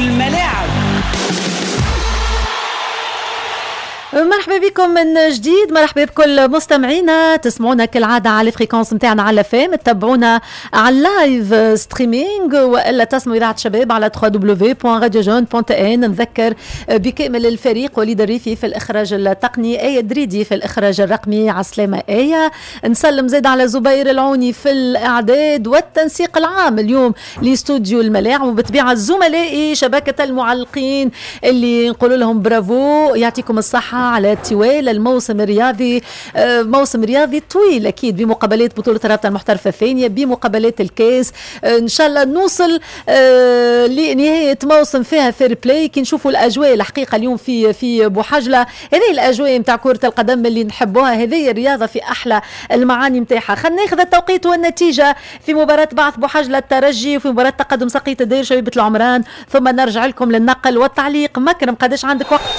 الملاعب. مرحبا بكم من جديد، مرحبا بكل مستمعينا. تسمعونا كالعادة على الفريكونس متاعنا على فام، تتابعونا على اللايف ستريمينج، والا تسمعوا اذاعة شباب على www.radiojeune.n. نذكر بكامل الفريق: وليد الريفي في الاخراج التقني، آية دريدي في الاخراج الرقمي. عسلامة آية. نسلم زيد على زبير العوني في الاعداد والتنسيق العام اليوم لاستوديو الملاعب، وبطبيعة زملائي شبكة المعلقين اللي نقول لهم برافو، يعطيكم الصحة على طوال الموسم الرياضي. موسم رياضي طويل أكيد، بمقابلات بطولة الرابطة المحترفة الثانية، بمقابلات الكاس. إن شاء الله نوصل لنهاية موسم فيها فير بلاي. كي نشوفوا الأجواء الحقيقة اليوم في بوحجلة، هذه الأجواء متاع كرة القدم اللي نحبوها، هذه الرياضة في أحلى المعاني متاعها. خلينا ناخذ التوقيت والنتيجة في مباراة بعث بوحجلة الترجي، وفي مباراة تقدم سقية الدير شبيبة العمران، ثم نرجع لكم للنقل والتعليق. مكرم، قداش عندك وقت؟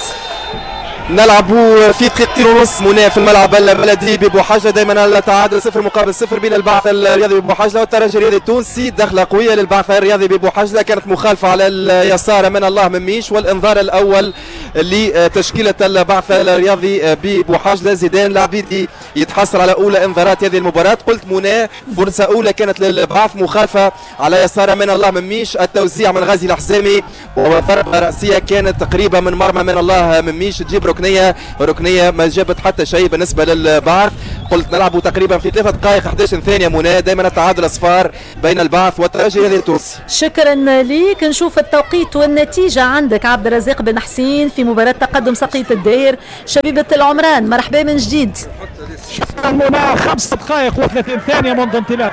نلعبوا في دقيقتين ونص منى في الملعب البلدي ببوحجله. دائما التعادل 0-0 بين البعث الرياضي ببوحجله والترجي الرياضي التونسي. دخله قويه للبعث الرياضي ببوحجله، كانت مخالفه على اليسار من الله مميش، والانذار الاول لتشكيله البعث الرياضي ببوحجله. زيدان العبيدي يتحصل على اولى انذارات هذه المباراه. قلت منى فرصه اولى كانت للبعث، مخالفه على يسار من الله مميش، التوزيع من غازي الحسامي، وضربه راسيه كانت تقريبا من مرمى من الله مميش، تجيب ركنيه ما جابت حتى شيء بالنسبه للبعث. قلت نلعبوا تقريبا في 3 دقائق 11 ثانيه منى. دائما التعادل اصفار بين البعث والترجي الرياضي التونسي. شكرا ليك. نشوف التوقيت والنتيجه عندك عبد الرزاق بن حسين في مباراه تقدم سقية الدير شبيبه العمران. مرحبا من جديد. شكرا منى. 5 دقائق و30 ثانيه منذ انطلاق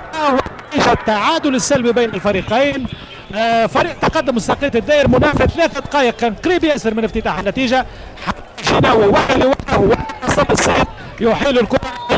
التعادل السلبي بين الفريقين. فريق تقدم سقية الدير منافس 3 دقائق، كان قريب ياسر من افتتاح النتيجه. شناوي وحل وصل السيد يحيل الكره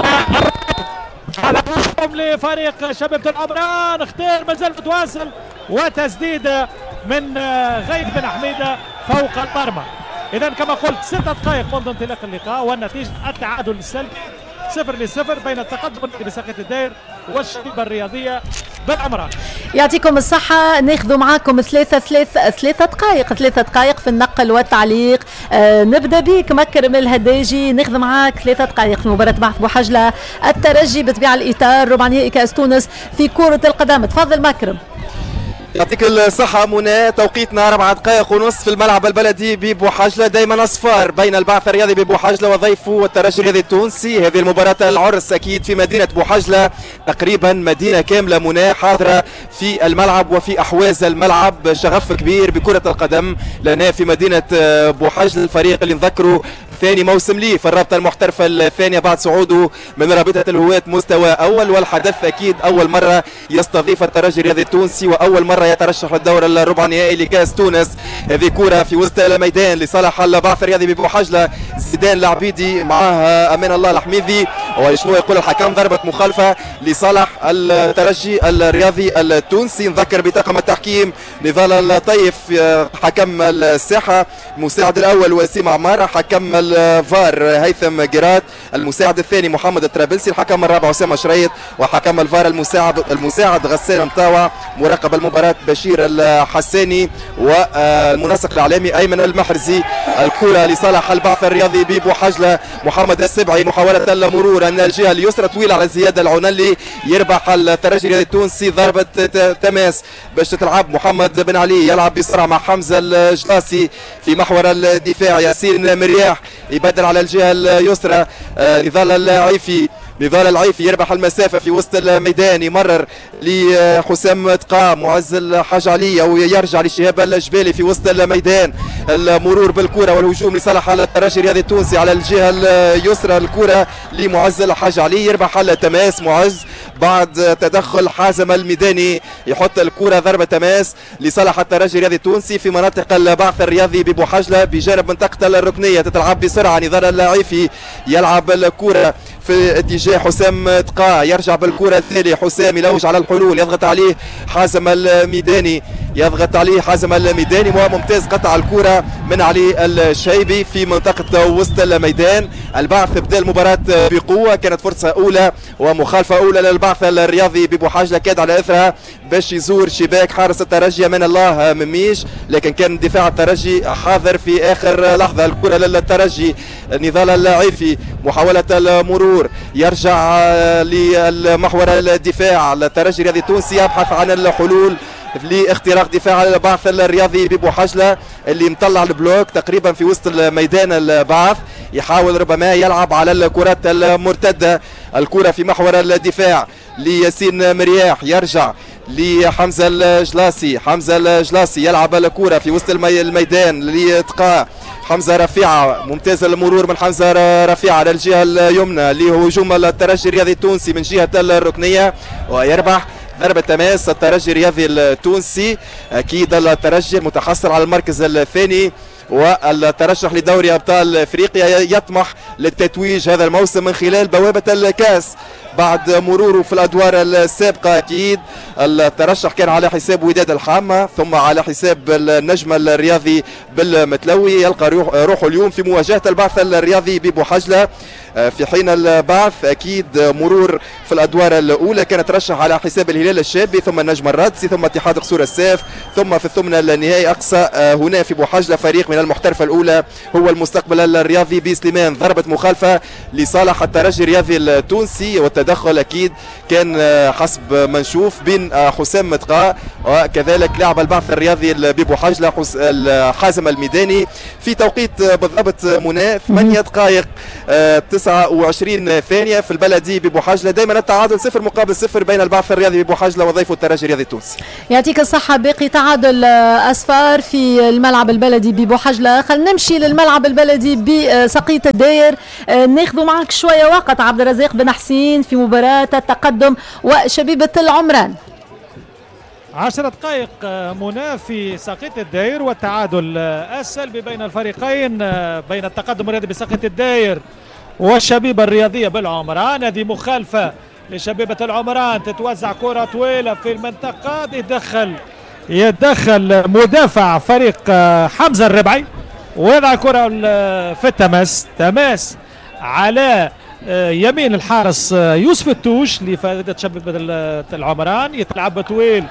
على وشهم لفريق شبيبة العمران. اختيار مازال متواصل، وتسديده من غيث بن حميده فوق المرمى. اذا كما قلت 6 دقائق منذ انطلاق اللقاء، والنتيجه التعادل السلبي 0-0 بين التقدم بسقية الدير والشبيبة الرياضية بالعمران. يعطيكم الصحة. ناخذوا معاكم 3 دقائق في النقل والتعليق. نبدأ بيك مكرم الهداجي، ناخذ معاك 3 دقائق في مباراة بعث بوحجلة الترجي بطبيعة الإطار ربع نهائي كأس تونس في كرة القدم. تفضل مكرم. يعطيك الصحة منى. توقيتنا 4 دقائق ونص في الملعب البلدي ببوحجلة. دائما أصفار بين البعث الرياضي ببوحجلة وضيفه والترجي الرياضي التونسي. هذه المباراة العرس أكيد في مدينة بوحجلة، تقريبا مدينة كاملة منى حاضرة في الملعب وفي أحواز الملعب. شغف كبير بكرة القدم لنا في مدينة بوحجلة. الفريق اللي نذكره ثاني موسم ليه في الرابطة المحترفة الثانية بعد صعوده من رابطة الهواة مستوى أول، والحدث أكيد أول مرة يستضيف الترجي الرياضي التونسي وأول مرة يترشح للدور الربع النهائي لكأس تونس. هذه كرة في وسط الميدان لصالح البعث الرياضي ببوحجلة. زيدان العبيدي معاه أمان الله الحميدي، وشنو يقول الحكم؟ ضربة مخالفة لصالح الترجي الرياضي التونسي. نذكر بطاقم التحكيم نضال الطيف حكم الساحة، المساعد الأول وسيم عمارة، حكم الفار هيثم جيرات، المساعد الثاني محمد الطرابلسي، الحكم الرابع أسامة شريط، وحكم الفار المساعد غسان مطاوع، مراقب المباراة بشير الحساني، والمنسق الإعلامي أيمن المحرزي. الكرة لصالح البعث الرياضي ببوحجلة. محمد السبعي محاولة المرور من الجهة اليسرى طويلة على زياد العنلي، يربح الترجي الرياضي التونسي ضربة تماس باش تلعب. محمد بن علي يلعب بسرعة مع حمزة الجلاسي في محور الدفاع. ياسين مرياح يبدل على الجهة اليسرى. نضال العيفي يربح المسافة في وسط الميدان، يمرر لحسام تقام، معز الحاج علي أو يرجع لشهاب الجبالي في وسط الميدان. المرور بالكرة والهجوم لصالح الترجي الرياضي التونسي على الجهة اليسرى. الكرة لمعز الحاج علي، يربح التماس معز بعد تدخل حازم الميداني، يحط الكرة ضربة تماس لصالح الترجي الرياضي التونسي في مناطق البعث الرياضي ببوحجلة بجانب منطقة الركنية. تتلعب بسرعة. نضال العيفي يلعب الكرة في اتجاه حسام تقا، يرجع بالكرة الثانية حسام يلوج على الحلول، يضغط عليه حازم الميداني. يضغط عليه حازم الميداني وممتاز قطع الكرة من علي الشيبي في منطقة وسط الميدان. البعث بدا المباراة بقوة، كانت فرصة أولى ومخالفة أولى للبعث الرياضي ببوحاجلة كاد على إثرها باش يزور شباك حارس الترجي من الله مميش، لكن كان دفاع الترجي حاضر في آخر لحظة. الكرة للترجي نضال العيفي، محاولة المرور، يرجع لمحور الدفاع. الترجي الرياضي التونسي يبحث عن الحلول لاختراق دفاع البعث الرياضي ببوحجلة اللي مطلع البلوك تقريبا في وسط الميدان. البعث يحاول ربما يلعب على الكرات المرتدة. الكرة في محور الدفاع لياسين مرياح، يرجع لحمزة الجلاسي. حمزة الجلاسي يلعب الكرة في وسط الميدان لإتقاء حمزة رفيعة. ممتاز المرور من حمزة رفيعة على الجهة اليمنى لهجوم الترجي الرياضي التونسي من جهة الركنية، ويربح ضربة تماس الترجي الرياضي التونسي. أكيد الترجي المتحصل على المركز الثاني والترشح لدوري أبطال أفريقيا، يطمح للتتويج هذا الموسم من خلال بوابة الكاس بعد مروره في الأدوار السابقة. أكيد الترشح كان على حساب وداد الحامة ثم على حساب النجم الرياضي بالمتلوي، يلقى روحه اليوم في مواجهة البعث الرياضي ببوحجلة. في حين البعث أكيد مرور في الأدوار الأولى كان ترشح على حساب الهلال الشابي ثم النجم الرادسي ثم اتحاد قصور الساف ثم في الثمن النهائي أقصى هنا في بوحجلة فريق من المحترفة الأولى هو المستقبل الرياضي بسليمان. ضربة مخالفة لصالح الترجي الرياضي التونسي، والتدخل أكيد كان حسب ما نشوف بين حسام متقاء وكذلك لاعب البعث الرياضي ببوحجلة حازم الميداني في توقيت بالضبط منى 8 دقائق 29 ثانية في البلدي ببوحجلة. دائما التعادل 0-0 بين البعث الرياضي ببوحجلة وضيفه الترجي الرياضي التونسي. يعطيك الصحة. باقي تعادل أصفار في الملعب البلدي ببوحجلة. خلينا نمشي للملعب البلدي بسقية الداير، ناخذوا معك شوية وقت عبد الرزاق بن حسين في مباراة التقدم وشبيبة العمران. 10 دقائق منى في ساقية الداير والتعادل السلبي بين الفريقين، بين التقدم الرياضي بساقية الداير والشبيبة الرياضية بالعمران. هذه مخالفة لشبيبة العمران، تتوزع كرة طويلة في المنطقة، يتدخل مدافع فريق حمزة الربعي ويضع كرة في تماس على يمين الحارس يوسف التوش لفائدة شبيبة العمران. يتلعب طويل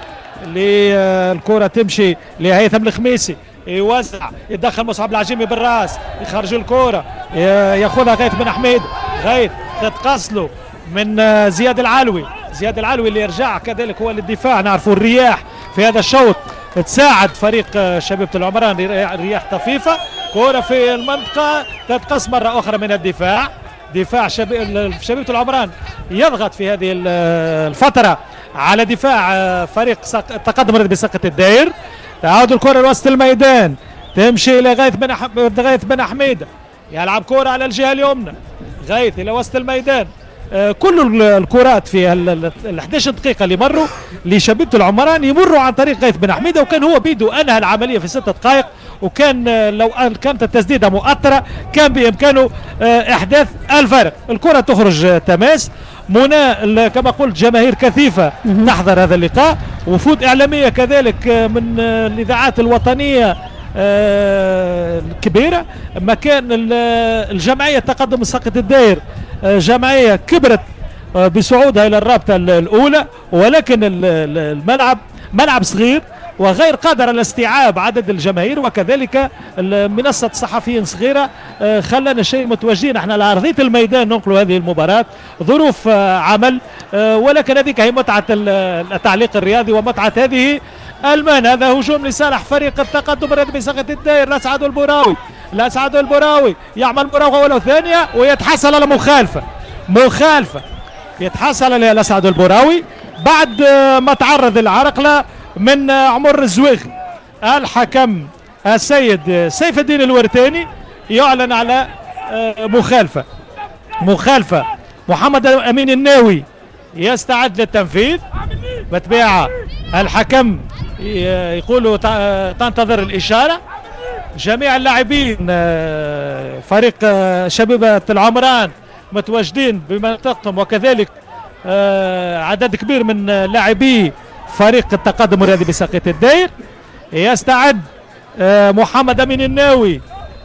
للكرة تمشي لهيثم الخميسي، يوزع، يدخل مصعب العجيمي بالراس، يخرج الكرة، ياخذها غيث بن حميد، غيث تتقصله من زياد العلوي اللي يرجع كذلك هو للدفاع. نعرفوا الرياح في هذا الشوط تساعد فريق شبيبة العمران، رياح طفيفة، كرة في المنطقة تتقص مرة أخرى من الدفاع. دفاع شبيبة العمران يضغط في هذه الفترة على دفاع فريق التقدم بساقية الداير. تعود الكرة لوسط الميدان، تمشي إلى غيث بن حميدة، يلعب كرة على الجهة اليمنى، غيث إلى وسط الميدان. كل الكرات في ال 11 دقيقة اللي مروا لشبيبة العمران يمروا عن طريق غيث بن حميدة، وكان هو بيده أنهى العملية في 6 دقائق، وكان لو كانت التسديدة مؤثرة كان بإمكانه إحداث الفارق. الكرة تخرج تماس. منى كما قلت جماهير كثيفة تحضر هذا اللقاء، وفود إعلامية كذلك من الإذاعات الوطنية كبيرة. مكان الجمعية تقدم مساقية الداير جمعية كبرت بصعودها إلى الرابطة الأولى، ولكن الملعب ملعب صغير وغير قادر على استيعاب عدد الجماهير، وكذلك منصة صحفيين صغيرة. خلنا شيء متوجهين احنا على أرضية الميدان ننقلوا هذه المباراة، ظروف عمل، ولكن هذيك هي متعة التعليق الرياضي ومتعة هذه المان. هذا هجوم لصالح فريق التقدم الرياضي بساقية الداير. الأسعد البراوي يعمل مراوغة ولو ثانية ويتحصل على مخالفة يتحصل عليها الأسعد البراوي بعد ما تعرض العرقلة من عمر الزويغي. الحكم السيد سيف الدين الورتاني يعلن على مخالفة. محمد أمين الناوي يستعد للتنفيذ. بتبيعة الحكم يقولوا تنتظر الإشارة. جميع اللاعبين فريق شبيبة العمران متواجدين بمنطقتهم، وكذلك عدد كبير من لاعبي فريق التقدم الرياضي بساقية الدير. يستعد محمد أمين الناوي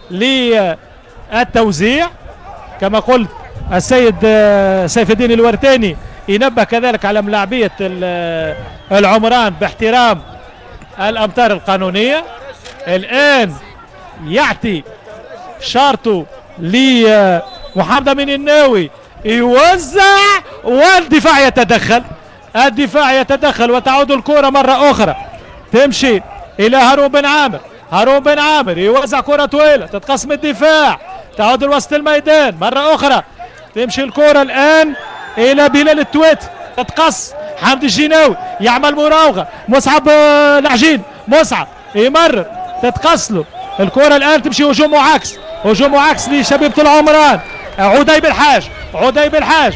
للتوزيع كما قلت. السيد سيف الدين الورتاني ينبه كذلك على ملاعبية العمران باحترام الأمتار القانونية. الآن يعطي شارته لمحمد أمين الناوي يوزع والدفاع يتدخل. الدفاع يتدخل وتعود الكرة مرة أخرى تمشي إلى هارون بن عامر. هارون بن عامر يوزع كرة طويلة تتقسم الدفاع تعود لوسط الميدان مرة أخرى تمشي الكرة الآن إلى بلال التويت تتقص. حمد الجناوي يعمل مراوغة. مصعب العجين مصعب يمرر تتقص له الكرة الآن تمشي هجوم معاكس. هجوم معاكس لشبيبة العمران. عدي بالحاج. عدي بالحاج.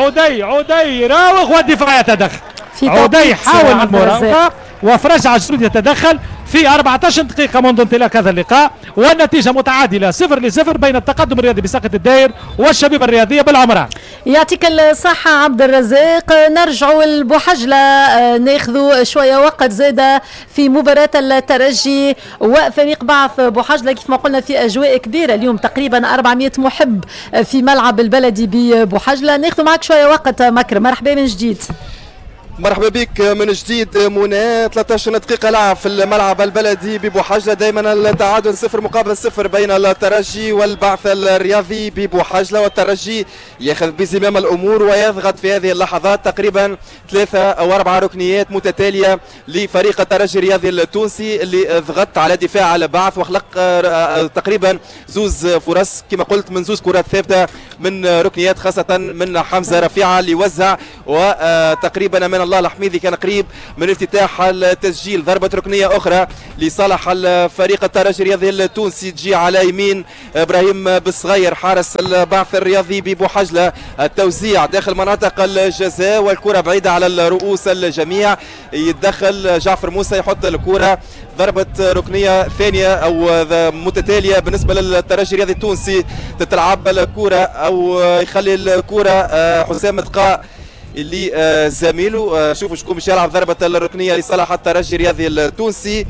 عدي يراوغ والدفاع يتدخل. عدي يحاول المراوغة وفرج عجرود يتدخل في 14 دقيقة منذ انطلاق هذا اللقاء والنتيجة متعادلة 0-0 بين التقدم الرياضي بساقية الدير والشبيبة الرياضية بالعمران. يعطيك الصحة عبد الرزاق. نرجعوا لبوحجلة ناخذوا شوية وقت زادة في مباراة الترجي وفريق بعث بوحجلة كيف ما قلنا في أجواء كبيرة اليوم تقريبا 400 محب في ملعب البلدي ببوحجلة. ناخذوا معك شوية وقت مكرم. مرحبا من جديد. مرحبا بك من جديد منى. 13 دقيقة لعب في الملعب البلدي ببوحجلة. دائما التعادل 0-0 بين الترجي والبعث الرياضي ببوحجلة. والترجي ياخذ بزمام الأمور ويضغط في هذه اللحظات تقريبا 3 أو 4 ركنيات متتالية لفريق الترجي الرياضي التونسي اللي ضغط على دفاع البعث وخلق تقريبا زوز فرص كما قلت من زوز كرات ثابتة من ركنيات خاصة من حمزة رفيعة اللي وزع وتقريبا من الله الحميدي كان قريب من افتتاح التسجيل. ضربة ركنية أخرى لصالح الفريق الترجي الرياضي التونسي تجي على يمين إبراهيم بالصغير حارس البعث الرياضي ببوحجلة. التوزيع داخل مناطق الجزاء والكرة بعيدة على الرؤوس الجميع. يتدخل جعفر موسى يحط الكرة. ضربة ركنية ثانية أو متتالية بالنسبة للترجي الرياضي التونسي. تتلعب الكرة أو يخلي الكرة حسام تقاء اللي زميله. شوفوا شكون باش يلعب ضربة الركنية لصالح الترجي الرياضي التونسي.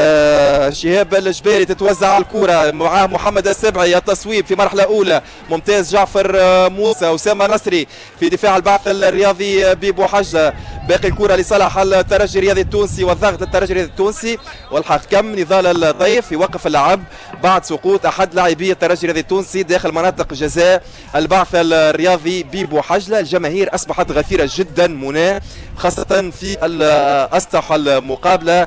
شهاب الجبالي تتوزع الكرة معاه محمد السبعي. التصويب في مرحلة أولى ممتاز. جعفر موسى. أسامة نصري في دفاع البعث الرياضي ببوحجلة. باقي الكرة لصالح الترجي الرياضي التونسي والضغط الترجي الرياضي التونسي والحكم نضال الضيف يوقف اللعب بعد سقوط أحد لاعبي الترجي الرياضي التونسي داخل مناطق جزاء البعث الرياضي ببوحجلة. الجماهير أصبحت غفيرة جدا منى خاصة في الأسطح المقابلة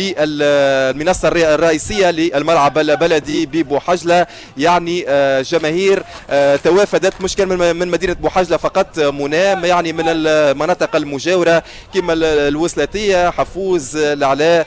للمنصة الرئيسية للملعب البلدي ببوحجلة. يعني جماهير توافدت مش كان من مدينة بوحجلة فقط منى يعني من المناطق المجاورة كما الوسلاتية حفوز العلاء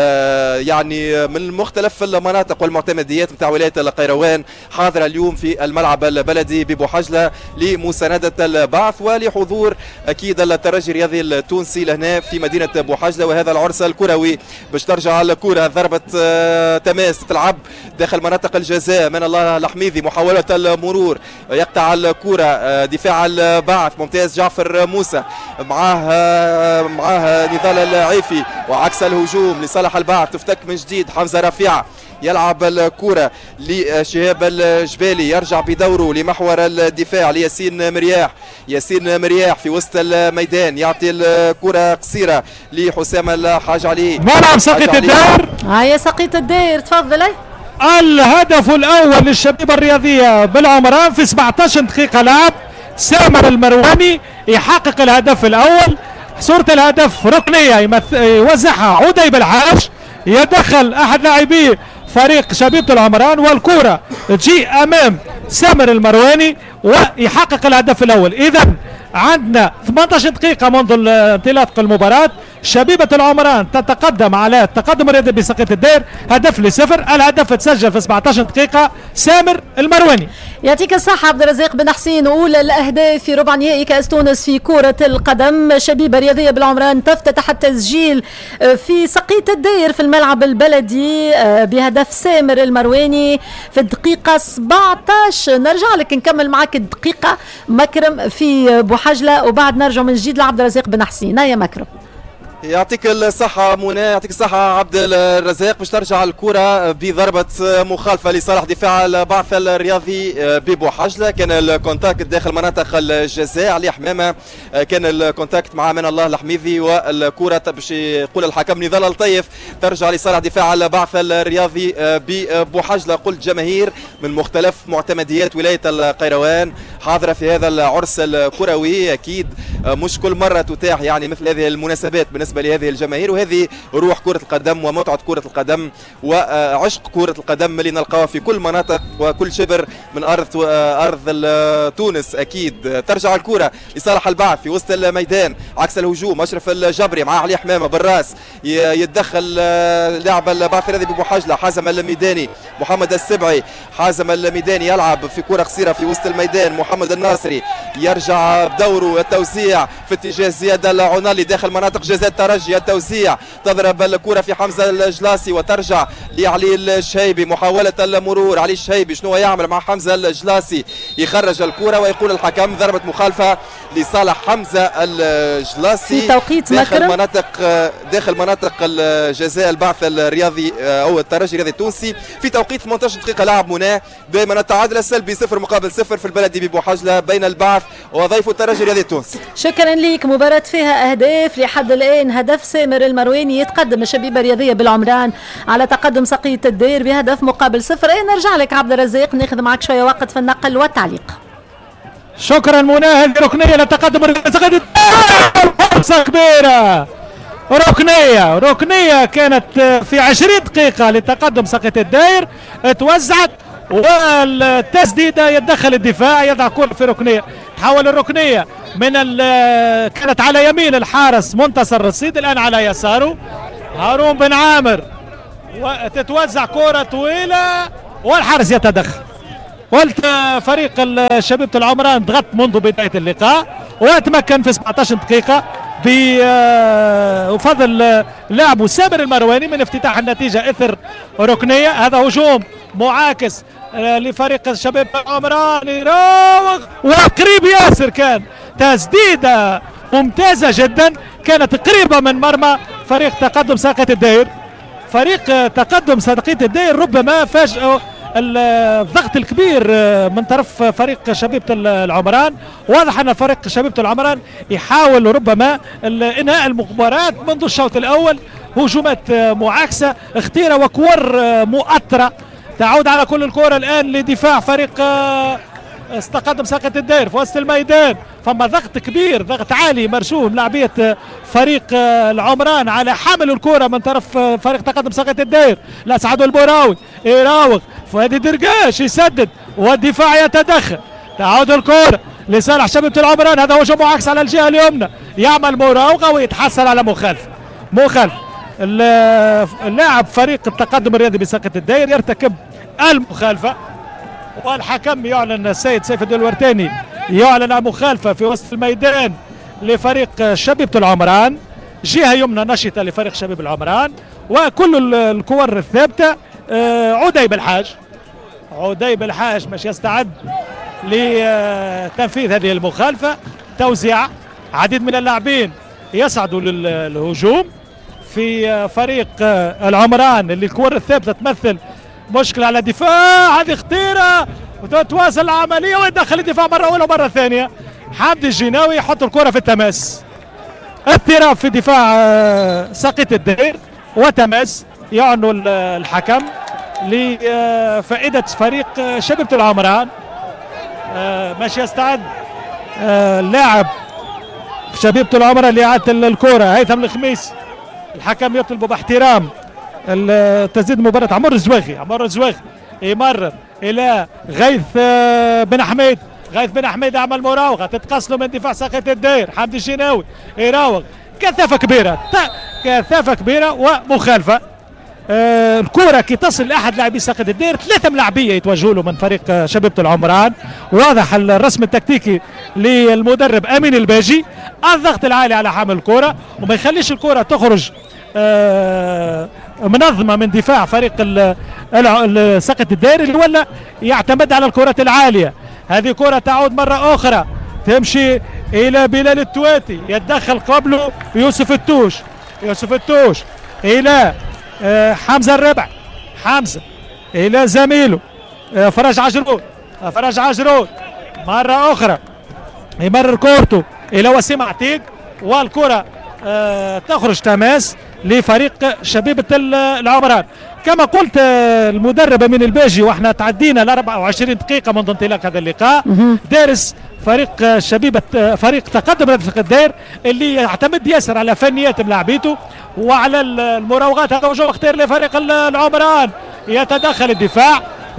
يعني من مختلف المناطق والمعتمديات نتاع ولاية القيروان حاضرة اليوم في الملعب البلدي ببوحجلة لمساندة البعث ولحضور أكيد الترجي الرياضي التونسي لهنا في مدينة بوحجلة. وهذا العرس الكروي باش ترجع الكرة. ضربة تماس تلعب داخل مناطق الجزاء من الله الحميدي. محاولة المرور يقطع الكرة. دفاع البعث ممتاز. جعفر موسى معاه نضال العيفي وعكس الهجوم لصالح البعث. تفتك من جديد حمزة رفيعة يلعب الكرة لشهاب الجبالي يرجع بدوره لمحور الدفاع لياسين مرياح. ياسين مرياح في وسط الميدان يعطي الكرة قصيرة لحسام الحاج علي. ملعب ساقية الدير. هيا ساقية الدير تفضلي. الهدف الأول للشبيبة الرياضية بالعمران في 17 دقيقة لعب. سامر المرواني يحقق الهدف الأول. صورة الهدف ركنية يوزعها عدي بالحاج. يدخل أحد لاعبي فريق شبيبة العمران والكرة تجي أمام سامر المرواني ويحقق الهدف الأول. إذا عندنا 18 دقيقة منذ انطلاق المباراة. شبيبة العمران تتقدم على التقدم الرياضي بساقية الدير هدف ل0. الهدف تسجل في 17 دقيقة سامر المرواني. يعطيك الصحة عبد الرزاق بن حسين. أولى الأهداف في ربع نهائي كأس تونس في كرة القدم. شبيبة رياضية بالعمران تفتتح التسجيل في ساقية الدير في الملعب البلدي بهدف سامر المرواني في الدقيقة 17. نرجع لك نكمل معك الدقيقة مكرم في بوحجلة وبعد نرجع من جديد لعبد الرزاق بن حسين. يا مكرم. يعطيك الصحة منى، يعطيك الصحة عبد الرزاق. باش ترجع الكرة بضربة مخالفة لصالح دفاع البعث الرياضي ببو حجلة. كان الكونتاكت داخل مناطق الجزاء، علي حمامة كان الكونتاكت مع من الله الحميدي، والكرة باش يقول الحكم نضال الطيف ترجع لصالح دفاع البعث الرياضي ببو حجلة. قلت جماهير من مختلف معتمديات ولاية القيروان حاضرة في هذا العرس الكروي، أكيد مش كل مرة تتاح يعني مثل هذه المناسبات بالنسبة لهذه الجماهير، وهذه روح كرة القدم ومتعة كرة القدم وعشق كرة القدم اللي نلقاها في كل مناطق وكل شبر من أرض تونس. أكيد ترجع الكرة لصالح البعث في وسط الميدان عكس الهجوم. أشرف الجبري مع علي حمامة بالراس، يتدخل لاعب البعث الذي ببو حجلة حازم الميداني، محمد السبعي. حازم الميداني يلعب في كرة قصيرة في وسط الميدان، محمد الناصري يرجع بدوره التوزيع في اتجاه زياد العنالي داخل مناطق جزاء الترجي. التوزيع تضرب الكرة في حمزة الجلاسي وترجع لعلي الشهيبي، محاولة المرور. علي الشهيبي شنو يعمل مع حمزة الجلاسي؟ يخرج الكرة ويقول الحكم ضربة مخالفة لصالح حمزة الجلاسي في توقيت داخل مناطق الجزاء البعث الرياضي او الترجي الرياضي التونسي في توقيت 18 دقيقة لعب منى. دائما التعادل السلبي 0-0 في البلدي ببو حجلة بين البعث وضيف الترجي الرياضي التونسي. شكرا لك. مباراة فيها أهداف لحد الآن، هدف سامر المرواني يتقدم الشبيبة الرياضية بالعمران على تقدم سقية الدير بهدف مقابل 0. نرجع لك عبد الرزاق ناخذ معك شوية وقت في النقل والتعليق. شكرا منى. هذه ركنية لتقدم سقية فرصة كبيرة، ركنية كانت في 20 دقيقة لتقدم سقية الدير، توزعت والتسديدة يتدخل الدفاع يضع كرة في ركنية. تحول الركنية من كانت على يمين الحارس منتصر الرصيد الآن على يساره هارون بن عامر، وتتوزع كرة طويلة والحارس يتدخل. قلت فريق شبيبة العمران ضغط منذ بداية اللقاء وتمكن في 17 دقيقة بفضل لاعب سامر المرواني من افتتاح النتيجة اثر ركنية. هذا هجوم معاكس لفريق شباب العمران، يراوغ وقريب ياسر، كان تسديدة ممتازة جدا كانت قريبة من مرمى فريق تقدم ساقية الدير. فريق تقدم ساقية الدير ربما فاجأ الضغط الكبير من طرف فريق شبيبة العمران. واضح أن فريق شبيبة العمران يحاول ربما إنهاء المباراة منذ الشوط الأول، هجومات معاكسة اختيرة وكور مؤثرة تعود على كل الكرة الآن لدفاع فريق تقدم ساقية الدير في وسط الميدان. فما ضغط كبير، ضغط عالي مرشوم لاعبية فريق العمران على حامل الكرة من طرف فريق تقدم ساقية الدير. لا سعد البوراوي يراوغ، فؤاد درقاش يسدد والدفاع يتدخل. تعود الكرة لصالح شبيبة العمران، هذا هجوم معاكس على الجهة اليمنى، يعمل مراوغة ويتحصل على مخالفة. اللاعب فريق التقدم الرياضي بساقية الدير يرتكب المخالفة، والحكم يعلن السيد سيف الدين الورتاني يعلن مخالفة في وسط الميدان لفريق شبيبة العمران، جهة يمنى نشطة لفريق شبيب العمران. وكل الكور الثابتة. عديب الحاج مش يستعد لتنفيذ هذه المخالفة. توزيع عديد من اللاعبين يصعدوا للهجوم في فريق العمران اللي الكور الثابتة تمثل مشكلة على الدفاع. هذه خطيرة وتتواصل العملية ويدخل الدفاع مرة أولى ومرة ثانية. حمدي الجناوي يحط الكرة في التماس، اضطراب في دفاع ساقية الدير وتماس يعنوا الحكم لفائدة فريق شبيبة العمران. ماشي يستعد لاعب شبيبة العمران لإعادة الكرة هيثم الخميس. الحكم يطلب باحترام تسديد مباراة عمر الزواغي يمرر إلى غيث بن حميد يعمل مراوغة تتقصله من دفاع ساقية الدير. حمدي الجناوي يراوغ، كثافة كبيرة ومخالفة. الكرة كي تصل لأحد لاعبي ساقية الدير 3 ملاعبية يتوجهوا له من فريق شبيبة العمران. واضح الرسم التكتيكي للمدرب أمين الباجي، الضغط العالي على حامل الكرة وما يخليش الكرة تخرج منظمة من دفاع فريق ساقية الدير اللي ولا يعتمد على الكرات العالية. هذه كرة تعود مرة أخرى تمشي إلى بلال التواتي، يتدخل قبله يوسف التوش، يوسف التوش الى حمزه الربع، حمزه الى زميله فرج عجرود مره اخرى يمرر كورته الى وسيم عتيق، والكره تخرج تماس لفريق شبيبة العمران. كما قلت المدرب من الباجي واحنا تعدينا ل 24 دقيقة منذ انطلاق هذا اللقاء، دارس فريق شبيبة فريق تقدم رفيق الدير اللي يعتمد ياسر على فنيات ملاعبيته وعلى المراوغات. هذا وجه اختيار لفريق العمران، يتدخل الدفاع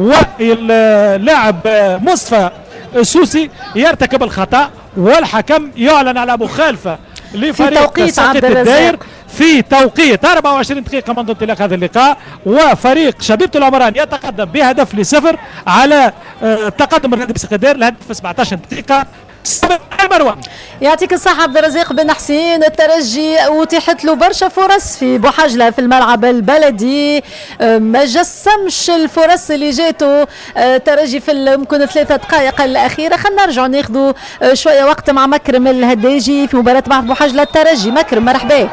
واللاعب مصطفى السوسي يرتكب الخطأ، والحكم يعلن على مخالفة لفريق ساقط الدير في توقيت 24 دقيقة منذ انطلاق هذا اللقاء، وفريق شبيبة العمران يتقدم بهدف ل0 على تقدم النادي ساقط الدير لهدف 17 دقيقة. المروة يعطيك الصحة عبد الرزاق بن حسين. الترجي أتيحت له برشا فرص في بوحجلة في الملعب البلدي، ما جسمش الفرص اللي جاته الترجي في يمكن 3 دقائق الأخيرة. خلينا نرجع ناخذوا شوية وقت مع مكرم الهداجي في مباراة بعد بوحجلة الترجي. مكرم مرحبا.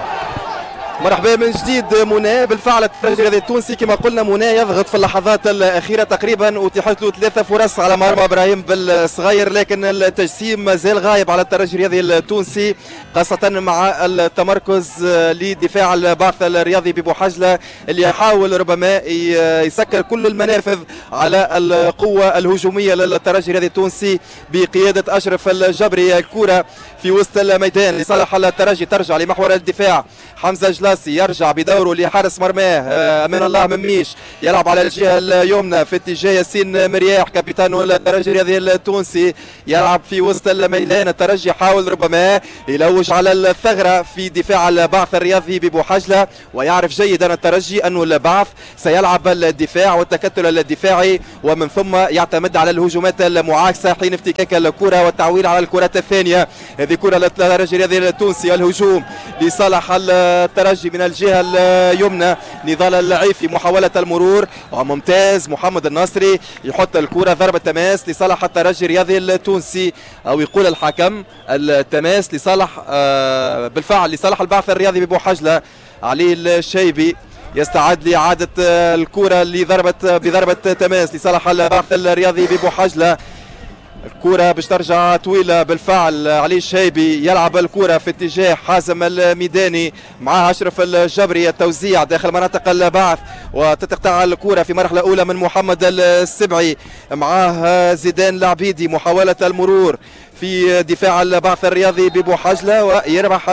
مرحبا من جديد منى. بالفعل الترجي التونسي كما قلنا منى يضغط في اللحظات الأخيرة، تقريبا أتيحت له 3 فرص على مرمى إبراهيم بالصغير، لكن التجسيم ما زال غايب على الترجي الرياضي التونسي، خاصة مع التمركز لدفاع البعث الرياضي ببوحجلة اللي يحاول ربما يسكر كل المنافذ على القوة الهجومية للترجي الرياضي التونسي بقيادة أشرف الجبري. الكرة في وسط الميدان لصالح الترجي، ترجع لمحور الدفاع، حمزة جلاسي يرجع بدوره لحارس مرماه أمان الله مميش، يلعب على الجهة اليمنى في اتجاه ياسين مرياح كابتن الترجي الرياضي التونسي، يلعب في وسط الميدان. الترجي يحاول ربما يلوج على الثغرة في دفاع البعث الرياضي ببوحجلة، ويعرف جيدا الترجي أنه البعث سيلعب الدفاع والتكتل الدفاعي، ومن ثم يعتمد على الهجومات المعاكسة حين افتكاك الكرة والتعويل على الكرة الثانية. هذه كرة للترجي الرياضي التونسي، الهجوم لصالح الترجي من الجهة اليمنى، نضال العيفي محاولة المرور وممتاز، محمد الناصري يحط الكرة ضربة تماس لصالح الترجي الرياضي التونسي، أو يقول الحكم التماس لصالح بالفعل لصالح البعث الرياضي ببوحجلة. علي الشيبي يستعد لإعادة الكرة بضربة تماس لصالح البعث الرياضي ببوحجلة. الكرة باش ترجع طويلة بالفعل، علي الشيبي يلعب الكرة في اتجاه حازم الميداني، معاه أشرف الجبري، التوزيع داخل مناطق البعث وتتقطع الكرة في مرحلة أولى من محمد السبعي، معاه زيدان العبيدي محاولة المرور في دفاع البعث الرياضي ببوحجلة، ويربح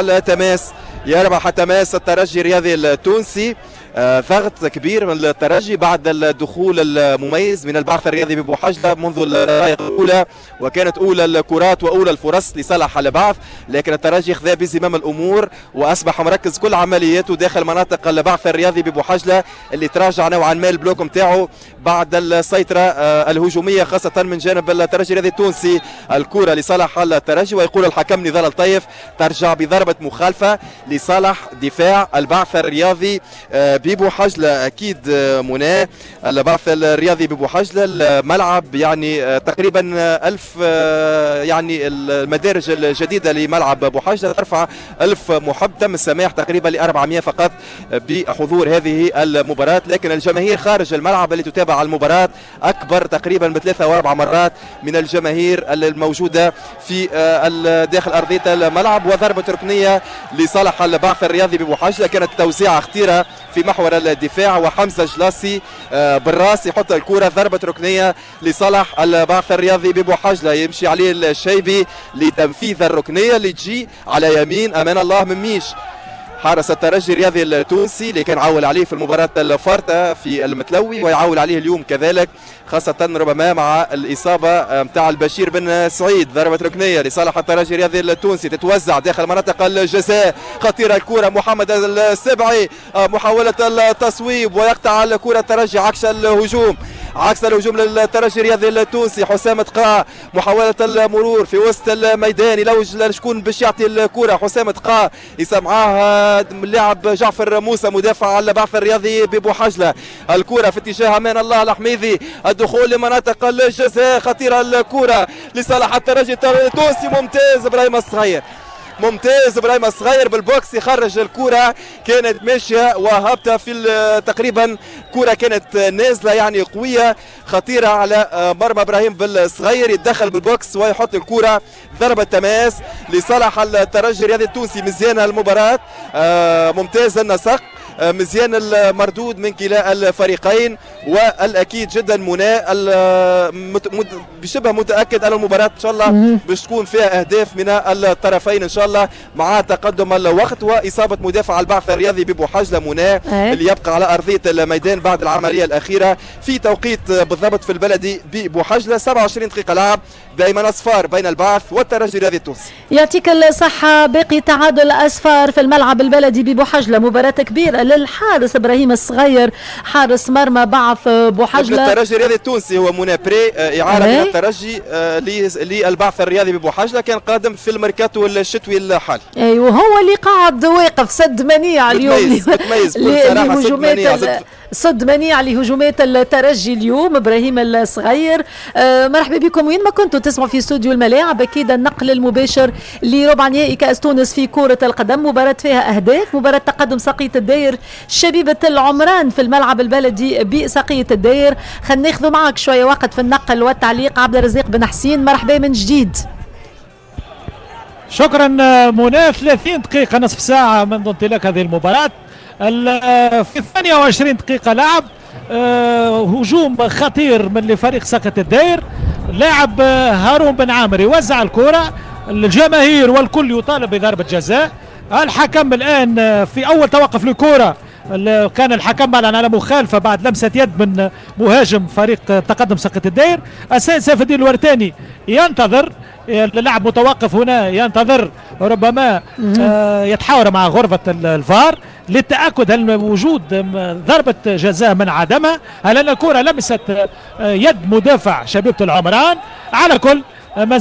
التماس الترجي الرياضي التونسي. ضغط كبير من الترجي بعد الدخول المميز من البعث الرياضي ببوحجلة منذ الدقائق الأولى، وكانت أولى الكرات وأولى الفرص لصالح البعث، لكن الترجي خذا بزمام الأمور وأصبح مركز كل عملياته داخل مناطق البعث الرياضي ببوحجلة اللي تراجع نوعا ما البلوك نتاعو بعد السيطرة الهجومية خاصة من جانب الترجي الرياضي التونسي. الكرة لصالح الترجي، ويقول الحكم نضال الطيف ترجع بضربة مخالفة لصالح دفاع البعث الرياضي ببوحجلة. أكيد منى البعث الرياضي ببوحجلة الملعب يعني تقريبا 1000 يعني المدارج الجديدة لملعب بوحجلة ترفع 1000 محب، تم السماح تقريبا ل400 فقط بحضور هذه المباراة، لكن الجماهير خارج الملعب اللي تتابع المباراة أكبر تقريبا ب3 و4 مرات من الجماهير الموجودة في داخل أرضية الملعب. وضربة ركنية لصالح البعث الرياضي ببوحجلة، كانت توزيعة خطيرة في محور الدفاع وحمزة جلاسي بالراس يحط الكرة، ضربة ركنية لصالح البعث الرياضي ببوحجلة، يمشي عليه الشيبي لتنفيذ الركنية اللي تجي على يمين أمان الله مميش حارس الترجي الرياضي التونسي اللي كان عاول عليه في المباراة الفارطة في المتلوي ويعاول عليه اليوم كذلك، خاصة ربما مع الإصابة متاع البشير بن سعيد. ضربة ركنية لصالح الترجي الرياضي التونسي تتوزع داخل مناطق الجزاء، خطيرة الكرة، محمد السبعي محاولة التصويب ويقطع الكرة الترجي عكس الهجوم للترجي الرياضي التونسي. حسام تقاع محاولة المرور في وسط الميدان، يلوج لشكون باش يعطي الكرة، حسام تقاع يسمعاه اللاعب جعفر موسى مدافع البعث الرياضي ببوحجلة. الكرة في اتجاه أمان الله الحميدي، الدخول لمناطق الجزاء، خطيرة الكرة لصالح الترجي التونسي، ممتاز إبراهيم الصغير. ممتاز ابراهيم الصغير بالبوكس يخرج الكره، كانت ماشيه وهابطه في تقريبا كره كانت نازله يعني قويه خطيره على مرمى ابراهيم بالصغير، يتدخل بالبوكس ويحط الكره ضربه تماس لصالح الترجي الرياضي التونسي. مزيانه المباراه، ممتاز النسق، مزيان المردود من كلا الفريقين، والاكيد جدا منى بشبه متاكد ان المباراه ان شاء الله باش تكون فيها اهداف من الطرفين ان شاء الله، مع تقدم الوقت واصابه مدافع البعث الرياضي ببو حجله منى اللي يبقى على ارضيه الميدان بعد العمليه الاخيره في توقيت بالضبط في البلدي ببو حجله. 27 دقيقه لعب، دائما اصفار بين البعث والترجي الرياضي التونسي. يعطيك الصحه. باقي تعادل اصفار في الملعب البلدي ببو حجله، مباراه كبيره للحارس ابراهيم الصغير حارس مرمى بعث بو حجله. الترجي الرياضي التونسي هو منى بري، اعاره من الترجي للبعث الرياضي ببو حجله، كان قادم في الميركاتو الشتوي الحالي. ايوه هو اللي قاعد واقف سد منيع اليوم، متميز بصراحه، صد منيع لهجومات الترجي اليوم ابراهيم الصغير. مرحبا بكم وين ما كنتوا تسمعوا في استوديو الملاعب. اكيد النقل المباشر لربع نهائي كاس تونس في كره القدم، مباراه فيها اهداف، مباراه تقدم ساقية الداير شبيبه العمران في الملعب البلدي بساقية الداير. خلينا ناخذ معك شويه وقت في النقل والتعليق. عبد الرزاق بن حسين مرحبا من جديد. شكرا منى. 30 دقيقه نصف ساعه منذ انطلاق هذه المباراه، في 28 دقيقة لعب. هجوم خطير من لفريق ساقية الداير، لاعب هارون بن عامر يوزع الكرة، الجماهير والكل يطالب بضربة جزاء. الحكم الآن في أول توقف للكرة كان الحكم أعلن على مخالفة بعد لمسة يد من مهاجم فريق تقدم ساقية الداير. السيد سيف الدين الورتاني ينتظر، اللاعب متوقف هنا ينتظر، ربما يتحاور مع غرفة الفار للتأكد هل وجود ضربة جزاء من عدمها، هل أن الكرة لمست يد مدافع شبيبة العمران. على كل